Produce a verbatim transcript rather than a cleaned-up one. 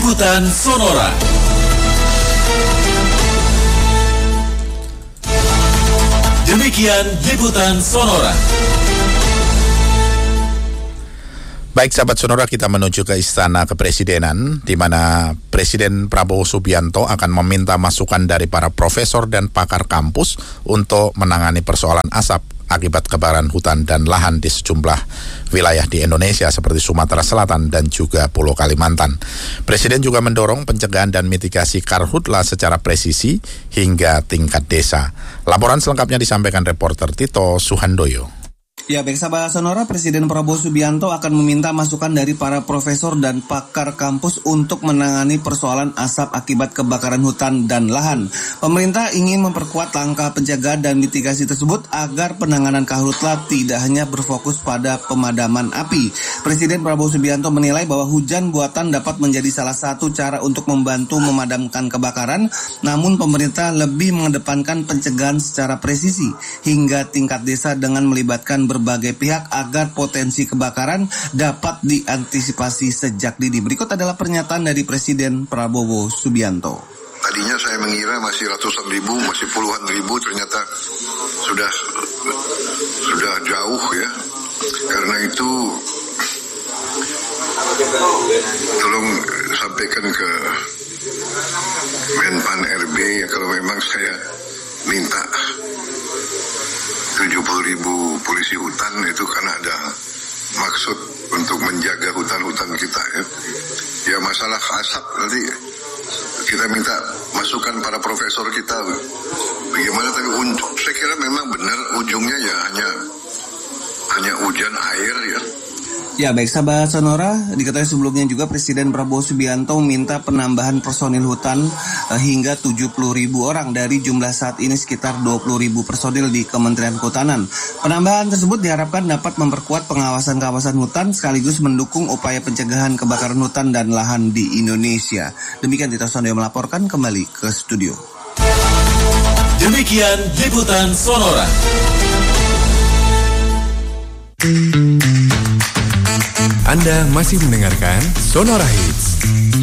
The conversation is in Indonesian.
Liputan Sonora. Demikian Liputan Sonora. Baik sahabat Sonora, kita menuju ke Istana Kepresidenan, di mana Presiden Prabowo Subianto akan meminta masukan dari para profesor dan pakar kampus untuk menangani persoalan asap akibat kebakaran hutan dan lahan di sejumlah wilayah di Indonesia seperti Sumatera Selatan dan juga Pulau Kalimantan. Presiden juga mendorong pencegahan dan mitigasi karhutla secara presisi hingga tingkat desa. Laporan selengkapnya disampaikan reporter Tito Suhandoyo. Ya, baik sahabat Sonora, Presiden Prabowo Subianto akan meminta masukan dari para profesor dan pakar kampus untuk menangani persoalan asap akibat kebakaran hutan dan lahan. Pemerintah ingin memperkuat langkah pencegahan dan mitigasi tersebut agar penanganan karhutla tidak hanya berfokus pada pemadaman api. Presiden Prabowo Subianto menilai bahwa hujan buatan dapat menjadi salah satu cara untuk membantu memadamkan kebakaran, namun pemerintah lebih mengedepankan pencegahan secara presisi hingga tingkat desa dengan melibatkan berbagai pihak agar potensi kebakaran dapat diantisipasi sejak dini. Berikut adalah pernyataan dari Presiden Prabowo Subianto. Tadinya saya mengira masih ratusan ribu, masih puluhan ribu, ternyata sudah sudah jauh ya. Karena itu tolong sampaikan ke Menpan R B ya, kalau memang saya minta tujuh puluh ribu polisi hutan itu karena ada maksud untuk menjaga hutan-hutan kita ya. Ya masalah asap nanti kita minta masukan para profesor kita bagaimana, tapi untuk saya kira memang benar ujungnya ya hanya hanya hujan air ya. Ya, baik sahabat Sonora, diketahui sebelumnya juga Presiden Prabowo Subianto meminta penambahan personil hutan eh, hingga tujuh puluh ribu orang dari jumlah saat ini sekitar dua puluh ribu personil di Kementerian Kehutanan. Penambahan tersebut diharapkan dapat memperkuat pengawasan kawasan hutan sekaligus mendukung upaya pencegahan kebakaran hutan dan lahan di Indonesia. Demikian Tito Sondoyo melaporkan, kembali ke studio. Demikian Liputan Sonora. Anda masih mendengarkan Sonora Hits.